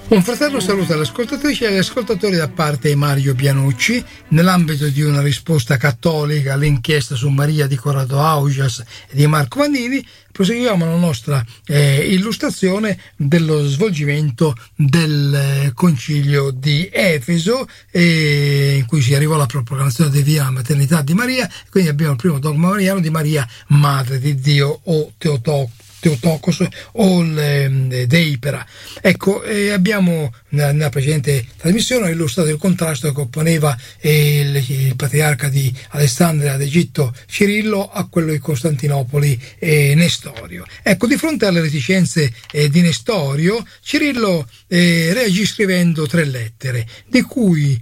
Un fraterno saluto alle ascoltatrici e agli ascoltatori da parte di Mario Pianucci. Nell'ambito di una risposta cattolica all'inchiesta su Maria di Corrado Augias e di Marco Vanini, proseguiamo la nostra illustrazione dello svolgimento del concilio di Efeso, in cui si arrivò alla proclamazione di via maternità di Maria. Quindi abbiamo il primo dogma mariano di Maria, Madre di Dio o Theotokos o Deipera. Ecco, abbiamo nella precedente trasmissione illustrato il contrasto che opponeva il patriarca di Alessandria d'Egitto Cirillo a quello di Costantinopoli Nestorio. Ecco, di fronte alle reticenze di Nestorio, Cirillo reagì scrivendo 3 lettere, di cui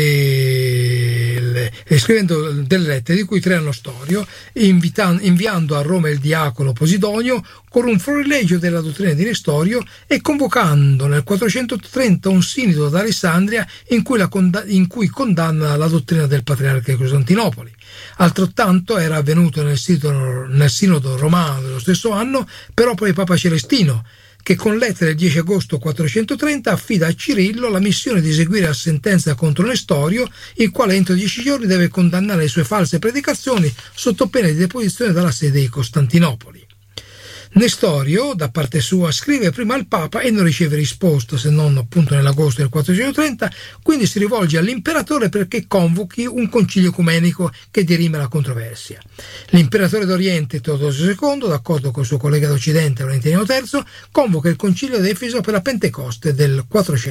scrivendo delle lettere, di cui 3 a Nestorio, inviando a Roma il diacono Posidonio con un florilegio della dottrina di Nestorio e convocando nel 430 un sinodo ad Alessandria in cui condanna la dottrina del patriarca di Costantinopoli. Altrettanto era avvenuto nel sinodo romano dello stesso anno per opera di Papa Celestino, che con lettera del 10 agosto 430 affida a Cirillo la missione di eseguire la sentenza contro Nestorio, il quale entro 10 giorni deve condannare le sue false predicazioni sotto pena di deposizione dalla sede di Costantinopoli. Nestorio, da parte sua, scrive prima al Papa e non riceve risposta, se non appunto nell'agosto del 430, quindi si rivolge all'imperatore perché convochi un concilio ecumenico che dirime la controversia. L'imperatore d'Oriente, Teodosio II, d'accordo con il suo collega d'Occidente, Valentino III, convoca il concilio di Efeso per la Pentecoste del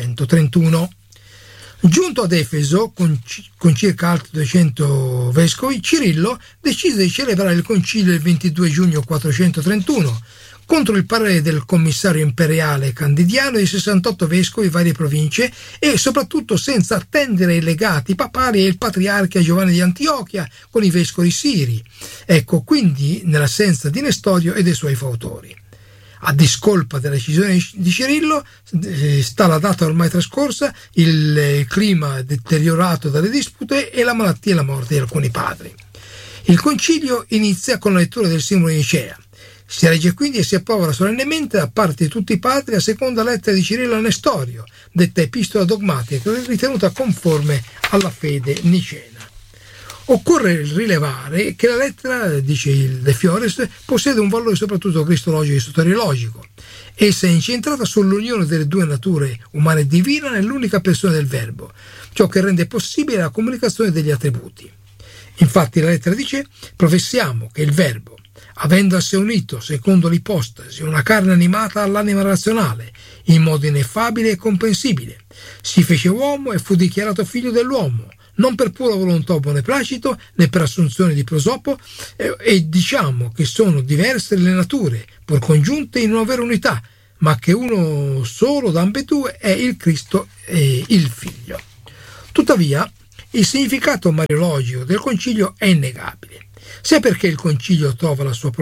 431. Giunto ad Efeso con circa altri 200 vescovi, Cirillo decise di celebrare il concilio il 22 giugno 431 contro il parere del commissario imperiale Candidiano e di 68 vescovi di varie province e soprattutto senza attendere i legati papali e il patriarca Giovanni di Antiochia con i vescovi siri. Ecco, quindi nell'assenza di Nestorio e dei suoi fautori. A discolpa della decisione di Cirillo, sta la data ormai trascorsa, il clima deteriorato dalle dispute e la malattia e la morte di alcuni padri. Il concilio inizia con la lettura del simbolo di Nicea. Si regge quindi e si approva solennemente da parte di tutti i padri la seconda lettera di Cirillo a Nestorio, detta epistola dogmatica, ritenuta conforme alla fede nicena. Occorre rilevare che la lettera, dice il De Fiores, possiede un valore soprattutto cristologico e soteriologico. Essa è incentrata sull'unione delle due nature, umana e divina, nell'unica persona del Verbo, ciò che rende possibile la comunicazione degli attributi. Infatti la lettera dice: professiamo che il Verbo, avendo a sé unito, secondo l'ipostasi, una carne animata all'anima razionale, in modo ineffabile e comprensibile, si fece uomo e fu dichiarato figlio dell'uomo, non per pura volontà o beneplacito, né per assunzione di prosopo, e diciamo che sono diverse le nature, pur congiunte in una vera unità, ma che uno solo d'ambedue è il Cristo e il Figlio. Tuttavia, il significato mariologico del concilio è innegabile, sia perché il concilio trova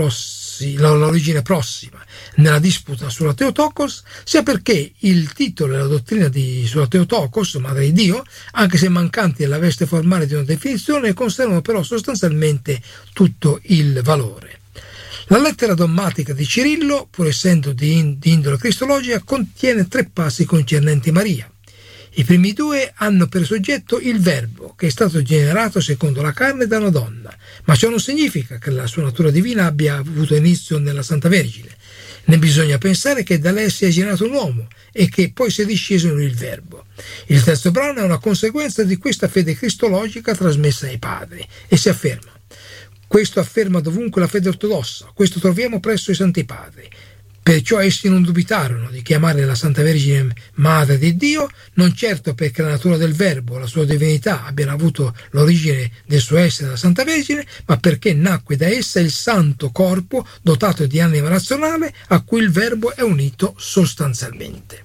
l'origine prossima nella disputa sulla Theotokos, sia perché il titolo e la dottrina sulla Theotokos, Madre di Dio, anche se mancanti della veste formale di una definizione, conservano però sostanzialmente tutto il valore. La lettera dogmatica di Cirillo, pur essendo di indole cristologica, contiene 3 passi concernenti Maria. I primi 2 hanno per soggetto il Verbo, che è stato generato secondo la carne da una donna, ma ciò non significa che la sua natura divina abbia avuto inizio nella Santa Vergine. Ne bisogna pensare che da lei sia generato un uomo e che poi sia disceso in lui il Verbo. Il terzo brano è una conseguenza di questa fede cristologica trasmessa ai padri e si afferma: questo afferma dovunque la fede ortodossa, questo troviamo presso i Santi Padri. Perciò essi non dubitarono di chiamare la Santa Vergine Madre di Dio, non certo perché la natura del Verbo, la sua divinità, abbiano avuto l'origine del suo essere la Santa Vergine, ma perché nacque da essa il santo corpo dotato di anima razionale a cui il Verbo è unito sostanzialmente.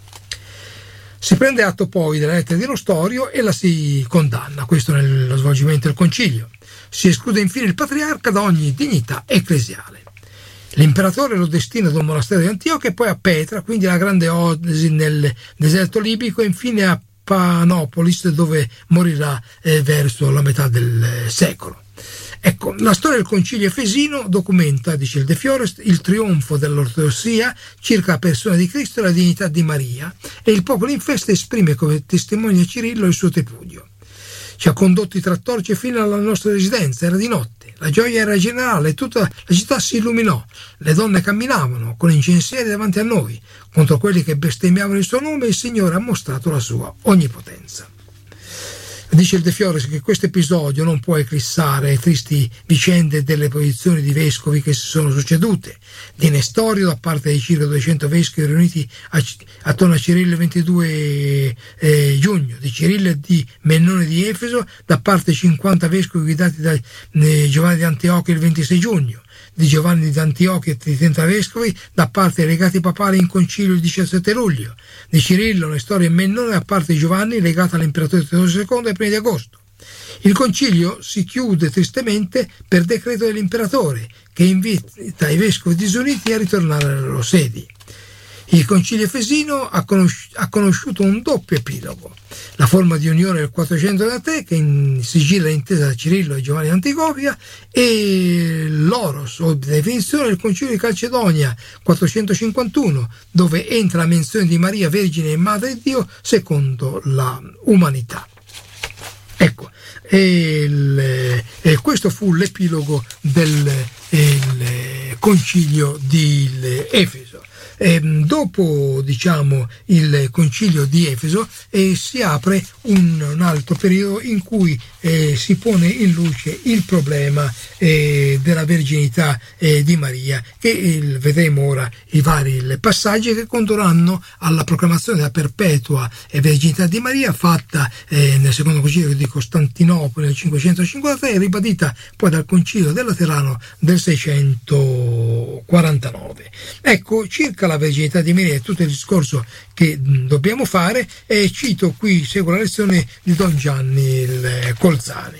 Si prende atto poi della lettera di Nestorio e la si condanna, questo nello svolgimento del concilio. Si esclude infine il patriarca da ogni dignità ecclesiale. L'imperatore lo destina ad un monastero di Antiochia e poi a Petra, quindi alla grande oasi nel deserto libico, e infine a Panopolis, dove morirà verso la metà del secolo. Ecco, la storia del concilio efesino documenta, dice il De Forest, il trionfo dell'ortodossia circa la persona di Cristo e la dignità di Maria, e il popolo in festa esprime come testimonia Cirillo il suo tripudio. Ci ha condotti tra torce fino alla nostra residenza, era di notte, la gioia era generale, tutta la città si illuminò, le donne camminavano con incensieri davanti a noi, contro quelli che bestemmiavano il suo nome il Signore ha mostrato la sua onnipotenza. Dice il De Fiores che questo episodio non può eclissare tristi vicende delle posizioni di vescovi che si sono succedute, di Nestorio da parte di circa 200 vescovi riuniti attorno a Cirillo il 22 giugno, di Cirillo e di Mennone di Efeso da parte di 50 vescovi guidati da Giovanni di Antiochia il 26 giugno, di Giovanni di Antiochia e di 30 vescovi da parte dei legati papali in concilio il 17 luglio, di Cirillo, Nestorio e Mennone da parte di Giovanni legato all'imperatore Teodosio II ai primi di agosto. Il concilio si chiude tristemente per decreto dell'imperatore che invita i vescovi disuniti a ritornare alle loro sedi. Il concilio efesino ha conosciuto un doppio epilogo: la forma di unione del 403 che sigilla l'intesa da Cirillo e Giovanni Antiochia, e l'oros o definizione del concilio di Calcedonia 451, dove entra la menzione di Maria Vergine e Madre di Dio secondo la umanità. Ecco, questo fu l'epilogo del concilio di Efeso. Dopo il concilio di Efeso si apre un altro periodo in cui si pone in luce il problema della verginità di Maria, che vedremo ora i vari passaggi che condurranno alla proclamazione della perpetua verginità di Maria fatta nel secondo concilio di Costantinopoli nel 553 e ribadita poi dal concilio del Laterano del 649. Ecco, circa la verginità di Maria e tutto il discorso che dobbiamo fare, e cito qui, seguo la lezione di Don Gianni Colzani.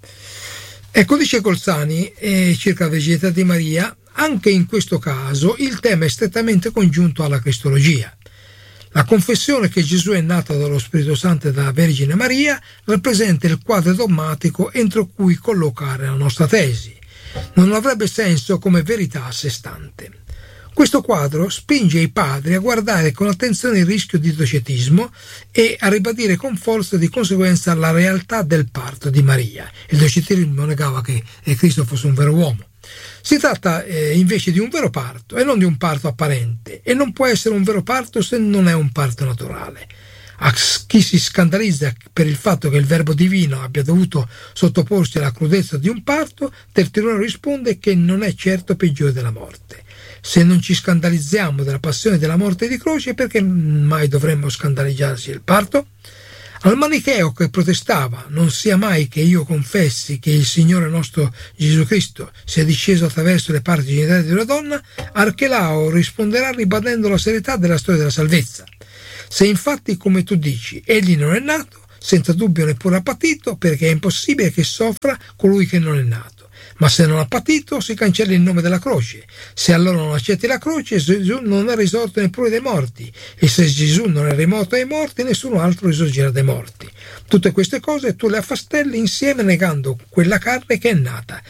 Ecco, dice Colzani circa la verginità di Maria: anche in questo caso il tema è strettamente congiunto alla cristologia. La confessione che Gesù è nato dallo Spirito Santo e dalla Vergine Maria rappresenta il quadro dogmatico entro cui collocare la nostra tesi. Non avrebbe senso come verità a sé stante. Questo quadro spinge i padri a guardare con attenzione il rischio di docetismo e a ribadire con forza di conseguenza la realtà del parto di Maria. Il docetismo negava che Cristo fosse un vero uomo. Si tratta invece di un vero parto e non di un parto apparente, e non può essere un vero parto se non è un parto naturale. A chi si scandalizza per il fatto che il Verbo divino abbia dovuto sottoporsi alla crudezza di un parto, Tertulliano risponde che non è certo peggiore della morte. Se non ci scandalizziamo della passione della morte di croce, perché mai dovremmo scandalizzarci del parto? Al manicheo che protestava non sia mai che io confessi che il Signore nostro Gesù Cristo sia disceso attraverso le parti genitali di una donna, Archelao risponderà ribadendo la serietà della storia della salvezza. Se infatti, come tu dici, egli non è nato, senza dubbio neppure ha patito, perché è impossibile che soffra colui che non è nato. Ma se non ha patito, si cancella il nome della croce. Se allora non accetti la croce, Gesù non è risorto neppure dai morti. E se Gesù non è rimoto dai morti, nessun altro risorgerà dai morti. Tutte queste cose tu le affastelli insieme negando quella carne che è nata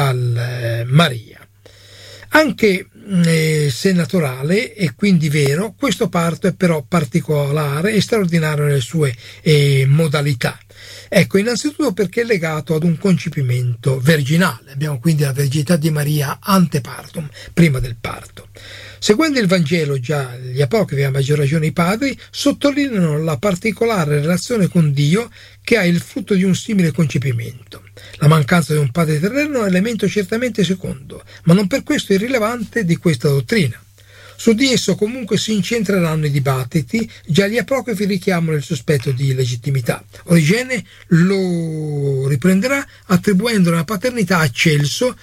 dal Maria. Anche se naturale e quindi vero, questo parto è però particolare e straordinario nelle sue modalità. Ecco, innanzitutto perché è legato ad un concepimento virginale. Abbiamo quindi la verginità di Maria antepartum, prima del parto. Seguendo il Vangelo, già gli apocrifi, a maggior ragione i padri, sottolineano la particolare relazione con Dio che ha il frutto di un simile concepimento. La mancanza di un padre terreno è un elemento certamente secondo, ma non per questo irrilevante di questa dottrina. Su di esso comunque si incentreranno i dibattiti, già gli apocrifi richiamano il sospetto di illegittimità. Origene lo riprenderà attribuendo la paternità a Celso,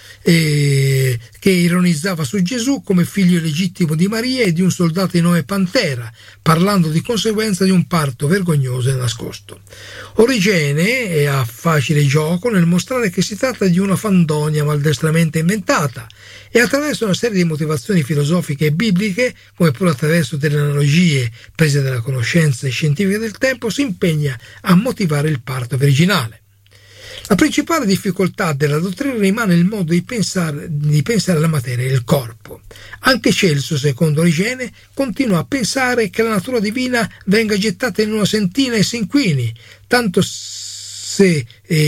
che ironizzava su Gesù come figlio legittimo di Maria e di un soldato di nome Pantera, parlando di conseguenza di un parto vergognoso e nascosto. Origene è a facile gioco nel mostrare che si tratta di una fandonia maldestramente inventata, e attraverso una serie di motivazioni filosofiche e bibliche, come pure attraverso delle analogie prese dalla conoscenza scientifica del tempo, si impegna a motivare il parto virginale. La principale difficoltà della dottrina rimane il modo di pensare alla materia, il corpo. Anche Celso, secondo Origene, continua a pensare che la natura divina venga gettata in una sentina e si inquini, tanto se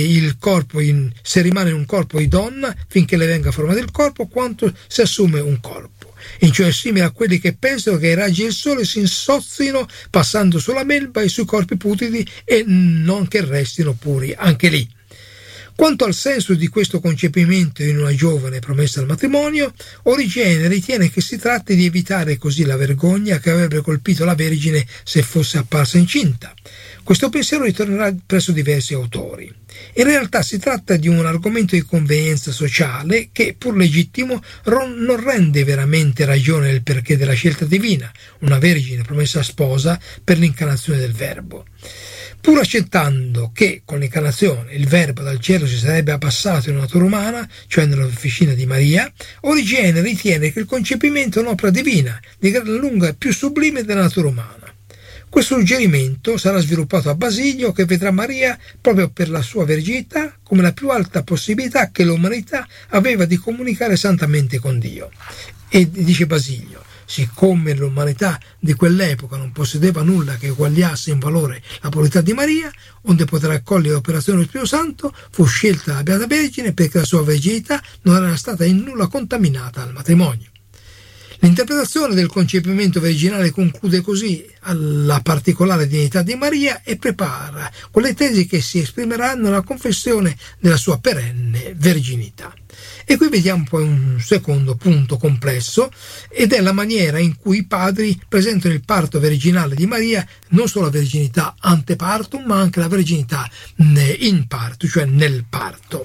rimane un corpo di donna finché le venga formato il corpo, quanto se assume un corpo. In ciò è simile a quelli che pensano che i raggi del sole si insozzino passando sulla melba e sui corpi putidi e non che restino puri anche lì. Quanto al senso di questo concepimento in una giovane promessa al matrimonio, Origene ritiene che si tratti di evitare così la vergogna che avrebbe colpito la Vergine se fosse apparsa incinta. Questo pensiero ritornerà presso diversi autori. In realtà si tratta di un argomento di convenienza sociale che, pur legittimo, non rende veramente ragione del perché della scelta divina, una Vergine promessa sposa per l'incarnazione del Verbo. Pur accettando che con l'incarnazione il Verbo dal cielo si sarebbe abbassato in una natura umana, cioè nell'officina di Maria, Origene ritiene che il concepimento è un'opera divina, di gran lunga più sublime della natura umana. Questo suggerimento sarà sviluppato a Basilio, che vedrà Maria, proprio per la sua verginità, come la più alta possibilità che l'umanità aveva di comunicare santamente con Dio. E dice Basilio: siccome l'umanità di quell'epoca non possedeva nulla che eguagliasse in valore la purità di Maria, onde poter accogliere l'operazione dello Spirito Santo, fu scelta la Beata Vergine perché la sua verginità non era stata in nulla contaminata al matrimonio. L'interpretazione del concepimento virginale conclude così la particolare dignità di Maria e prepara quelle tesi che si esprimeranno nella confessione della sua perenne verginità. E qui vediamo poi un secondo punto complesso, ed è la maniera in cui i padri presentano il parto virginale di Maria, non solo la verginità ante partum, ma anche la verginità in parto, cioè nel parto.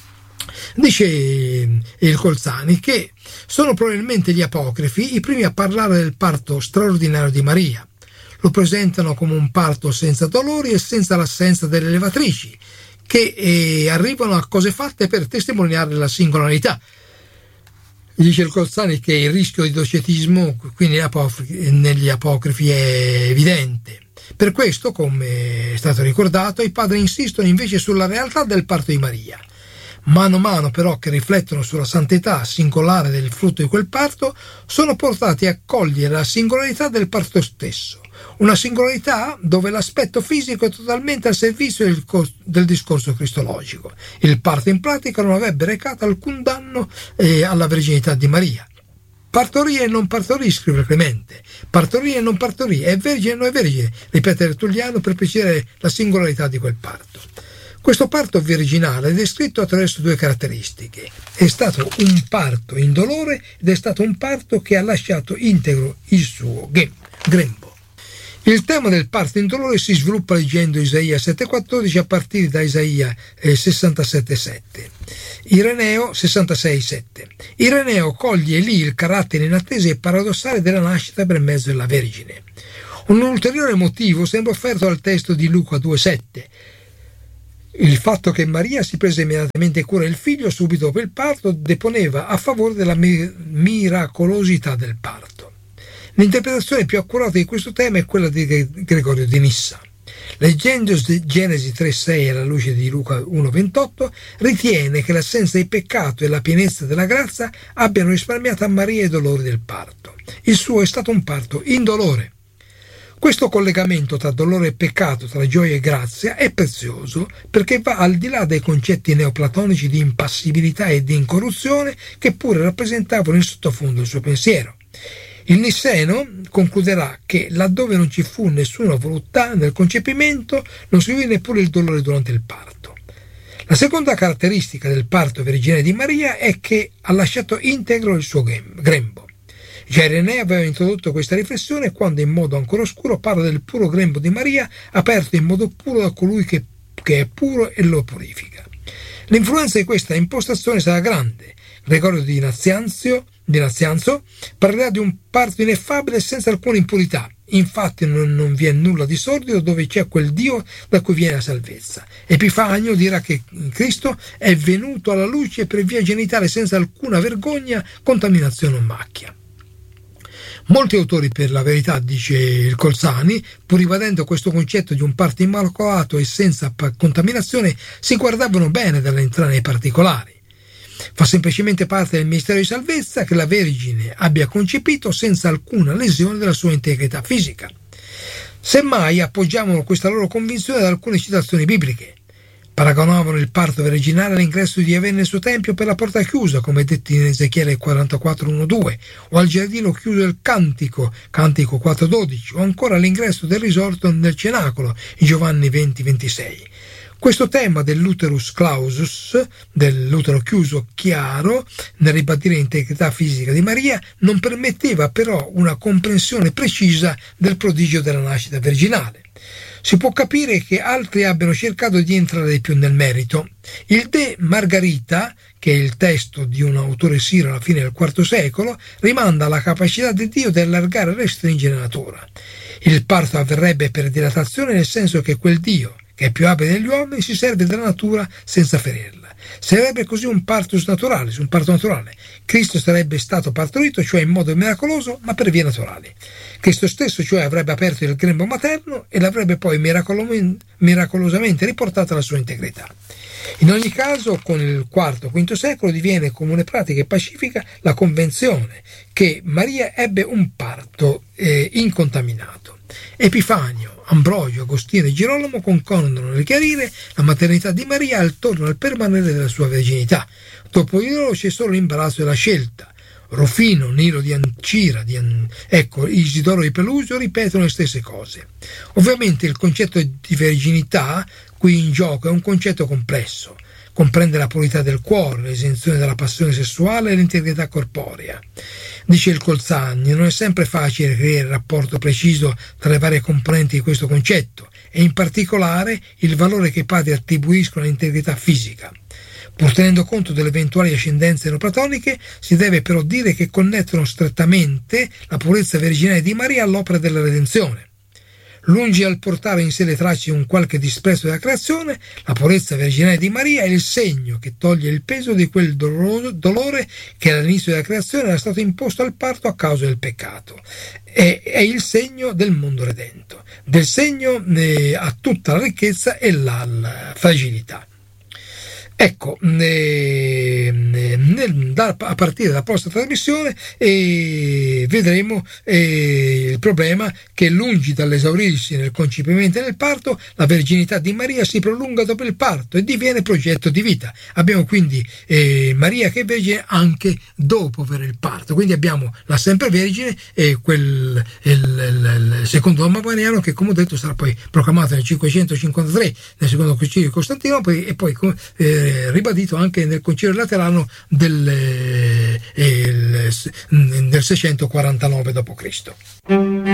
Dice il Colzani che sono probabilmente gli apocrifi i primi a parlare del parto straordinario di Maria. Lo presentano come un parto senza dolori e senza l'assenza delle levatrici, che arrivano a cose fatte per testimoniare la singolarità. Dice il Colzani che il rischio di docetismo quindi negli apocrifi è evidente. Per questo, come è stato ricordato, i padri insistono invece sulla realtà del parto di Maria. Mano a mano però che riflettono sulla santità singolare del frutto di quel parto, sono portati a cogliere la singolarità del parto stesso, una singolarità dove l'aspetto fisico è totalmente al servizio del discorso cristologico. Il parto in pratica non avrebbe recato alcun danno alla verginità di Maria. Partorì e non partorì, scrive Clemente. Partorì e non partorì, è vergine e non è vergine, ripete Tertulliano per precisare la singolarità di quel parto. Questo parto virginale è descritto attraverso due caratteristiche. È stato un parto indolore ed è stato un parto che ha lasciato integro il suo grembo. Il tema del parto indolore si sviluppa leggendo Isaia 7,14 a partire da Isaia 67,7. Ireneo 66,7. Ireneo coglie lì il carattere inattesa e paradossale della nascita per mezzo della Vergine. Un ulteriore motivo sembra offerto dal testo di Luca 2,7. Il fatto che Maria si prese immediatamente cura del figlio subito dopo il parto deponeva a favore della miracolosità del parto. L'interpretazione più accurata di questo tema è quella di Gregorio di Nissa. Leggendo Genesi 3,6 alla luce di Luca 1,28, ritiene che l'assenza di peccato e la pienezza della grazia abbiano risparmiato a Maria i dolori del parto. Il suo è stato un parto indolore. Questo collegamento tra dolore e peccato, tra gioia e grazia, è prezioso perché va al di là dei concetti neoplatonici di impassibilità e di incorruzione che pure rappresentavano il sottofondo del suo pensiero. Il Nisseno concluderà che laddove non ci fu nessuna volontà nel concepimento, non si vide neppure il dolore durante il parto. La seconda caratteristica del parto virginale di Maria è che ha lasciato integro il suo grembo. Già Ireneo aveva introdotto questa riflessione quando in modo ancora oscuro parla del puro grembo di Maria aperto in modo puro da colui che è puro e lo purifica. L'influenza di questa impostazione sarà grande. Gregorio di Nazianzo parlerà di un parto ineffabile senza alcuna impurità. Infatti non vi è nulla di sordido dove c'è quel Dio da cui viene la salvezza. Epifanio dirà che Cristo è venuto alla luce per via genitale senza alcuna vergogna, contaminazione o macchia. Molti autori, per la verità, dice il Colzani, pur ribadendo questo concetto di un parto immacolato e senza contaminazione, si guardavano bene dall'entrare nei particolari. Fa semplicemente parte del mistero di salvezza che la Vergine abbia concepito senza alcuna lesione della sua integrità fisica. Semmai appoggiavano questa loro convinzione ad alcune citazioni bibliche. Paragonavano il parto virginale all'ingresso di Yahweh nel suo tempio per la porta chiusa, come detto in Ezechiele 44:1-2, o al giardino chiuso del Cantico 4:12, o ancora all'ingresso del risorto nel cenacolo, in Giovanni 20:26. Questo tema dell'uterus clausus, dell'utero chiuso chiaro, nel ribadire l'integrità fisica di Maria, non permetteva però una comprensione precisa del prodigio della nascita virginale. Si può capire che altri abbiano cercato di entrare di più nel merito. Il De Margarita, che è il testo di un autore siro alla fine del IV secolo, rimanda alla capacità di Dio di allargare e restringere la natura. Il parto avverrebbe per dilatazione, nel senso che quel Dio, che è più abile degli uomini, si serve della natura senza ferirla. Sarebbe così un parto naturale. Cristo sarebbe stato partorito, cioè in modo miracoloso, ma per vie naturali. Cristo stesso, cioè, avrebbe aperto il grembo materno e l'avrebbe poi miracolosamente riportato alla sua integrità. In ogni caso, con il IV-V secolo diviene comune pratica e pacifica la convenzione che Maria ebbe un parto incontaminato. Epifanio, Ambrogio, Agostino e Girolamo concordano nel chiarire la maternità di Maria attorno al permanere della sua verginità. Dopo di loro c'è solo l'imbarazzo della scelta. Rufino, Nilo di Ancira, Isidoro di Pelusio ripetono le stesse cose. Ovviamente il concetto di verginità qui in gioco è un concetto complesso. Comprende la purità del cuore, l'esenzione dalla passione sessuale e l'integrità corporea. Dice il Colzani, non è sempre facile creare il rapporto preciso tra le varie componenti di questo concetto e in particolare il valore che i padri attribuiscono all'integrità fisica. Pur tenendo conto delle eventuali ascendenze neoplatoniche, si deve però dire che connettono strettamente la purezza virginale di Maria all'opera della redenzione. Lungi dal portare in sé le tracce di un qualche disprezzo della creazione, la purezza virginale di Maria è il segno che toglie il peso di quel dolore che all'inizio della creazione era stato imposto al parto a causa del peccato. È il segno del mondo redento, del segno a tutta la ricchezza e la fragilità. Ecco, a partire dalla prossima trasmissione vedremo il problema che lungi dall'esaurirsi nel concepimento e nel parto, la verginità di Maria si prolunga dopo il parto e diviene progetto di vita. Abbiamo quindi Maria che è vergine anche dopo avere il parto, quindi abbiamo la sempre vergine e il secondo dogma mariano che, come ho detto, sarà poi proclamato nel 553 nel secondo concilio di Costantinopoli e poi ribadito anche nel concilio laterano del 649 d.C.